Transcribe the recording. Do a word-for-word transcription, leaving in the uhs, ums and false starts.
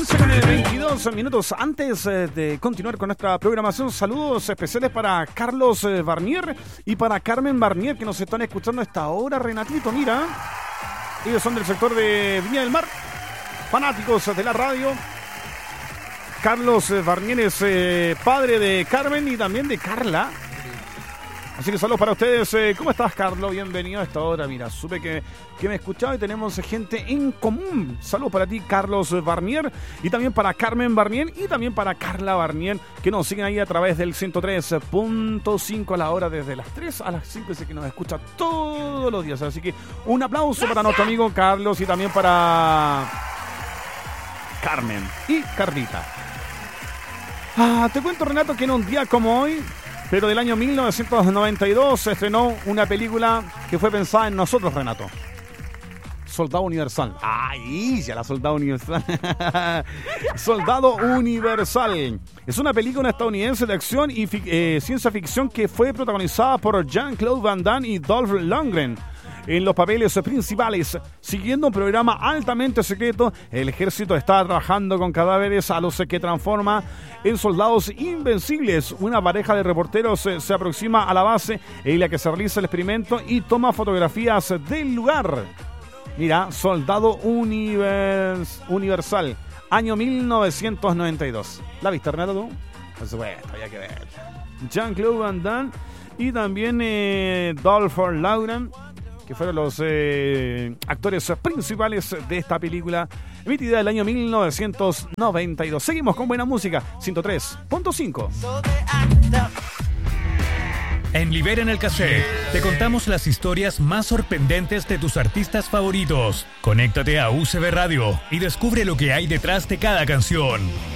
once con veintidós minutos. Antes eh, de continuar con nuestra programación, saludos especiales para Carlos eh, Barnier y para Carmen Barnier, que nos están escuchando a esta hora. Renatito, mira, ellos son del sector de Viña del Mar, fanáticos de la radio. Carlos eh, Barnier es eh, padre de Carmen y también de Carla. Así que saludos para ustedes. Eh, ¿Cómo estás, Carlos? Bienvenido a esta hora. Mira, supe que, que me escuchaba y tenemos gente en común. Saludos para ti, Carlos Barnier, y también para Carmen Barnier y también para Carla Barnier, que nos siguen ahí a través del ciento tres punto cinco a la hora desde las tres a las cinco. Dice que nos escucha todos los días. Así que un aplauso para nuestro amigo Carlos y también para Carmen y Carlita. Ah, te cuento, Renato, que en un día como hoy, pero del año mil novecientos noventa y dos, se estrenó una película que fue pensada en nosotros, Renato. Soldado Universal. ¡Ay, ya la Soldado Universal! Soldado Universal. Es una película estadounidense de acción y fic- eh, ciencia ficción que fue protagonizada por Jean-Claude Van Damme y Dolph Lundgren en los papeles principales. Siguiendo un programa altamente secreto, el ejército está trabajando con cadáveres a los que transforma en soldados invencibles. Una pareja de reporteros se aproxima a la base en la que se realiza el experimento y toma fotografías del lugar. Mira, Soldado Univers- Universal, año mil novecientos noventa y dos. ¿La viste, Renato, tú? Por supuesto, había que verla. Jean-Claude Van Damme y también eh, Dolph Lundgren, que fueron los eh, actores principales de esta película, emitida del año mil novecientos noventa y dos. Seguimos con buena música, ciento tres punto cinco. En Libera en el Cassette te contamos las historias más sorprendentes de tus artistas favoritos. Conéctate a U C B Radio y descubre lo que hay detrás de cada canción.